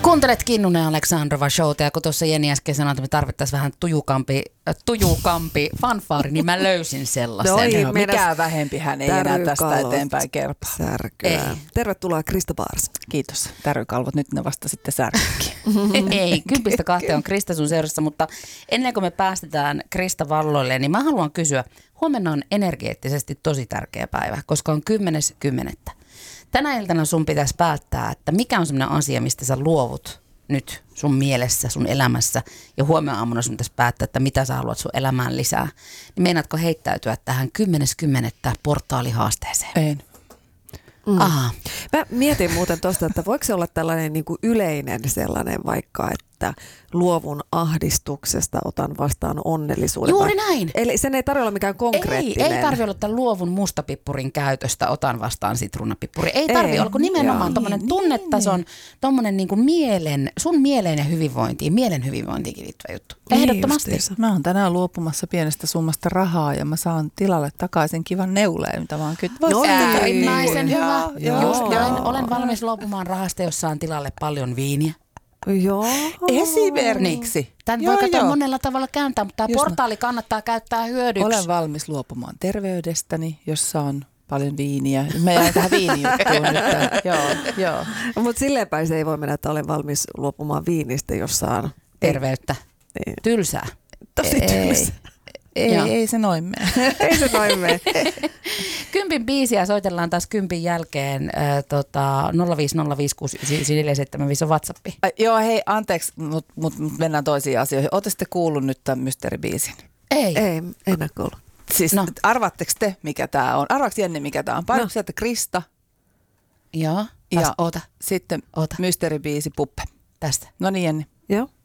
Kuuntelet Kinnunen Aleksandrova showta, ja kun tuossa Jenni äsken sanoi, että me tarvittaisiin vähän tujukampi fanfaari, niin mä löysin sellaisen. No, mikään vähempi hän ei enää tästä eteenpäin kerpaa. Särkyä. Tervetuloa Krista Baars. Kiitos. Tärrykalvot, nyt ne vasta sitten särkykin. Ei, 10-2 on Krista sun seurassa, mutta ennen kuin me päästetään Krista valloille, niin mä haluan kysyä, huomenna on energeettisesti tosi tärkeä päivä, koska on 10.10. Tänä iltana sun pitäisi päättää, että mikä on sellainen asia, mistä sä luovut nyt sun mielessä, sun elämässä, ja huomenna aamuna sun pitäisi päättää, että mitä sä haluat sun elämään lisää. Niin meinaatko heittäytyä tähän 10.10. portaalihaasteeseen? En. Aha. Mä mietin muuten tuosta, että voiko se olla tällainen niin kuin yleinen sellainen vaikka, että luovun ahdistuksesta otan vastaan onnellisuuden. Juuri näin. Eli sen ei tarvitse olla mikään konkreettinen. Ei tarvitse olla tämän luovun mustapippurin käytöstä, otan vastaan sitruunapippuri. Ei tarvitse olla, kun nimenomaan tuommoinen tunnetason, tuommoinen niin kuin sun mieleen ja hyvinvointiin, mielen hyvinvointiinkin liittyvä juttu. Ehdottomasti. Mä oon tänään luopumassa pienestä summasta rahaa ja mä saan tilalle takaisin kivan neuleen, mitä mä oon äärimmäisen hyvä. Just näin. Olen valmis luopumaan rahasta, jos saan tilalle paljon viiniä. Joo. Esimerkiksi. Niin. Tämän voi katsoa monella tavalla kääntää, mutta tämä portaali kannattaa käyttää hyödyksi. Olen valmis luopumaan terveydestäni, jos saan paljon viiniä. Mä jäin tähän viinijuttuun nyt. Joo. Mutta silleen päin se ei voi mennä, että olen valmis luopumaan viinistä, jos saan terveyttä. Tylsää. Tosi tylsää. Ei se noin mene. Ei se noin mene. 10 biisiä soitellaan taas 10 jälkeen 050569475 on WhatsAppi. Joo, hei, anteeksi, mutta mennään toisiin asioihin. Ootte sitten kuullut nyt tämän mysteeribiisin? Ei, en ole kuullut. Siis arvaatteko te, mikä tämä on? Arvaako Jenni, mikä tämä on? Painatko sieltä Krista? Joo. Ja oota. Sitten mysteeribiisi Puppe. Tästä. No niin, Jenni. Joo.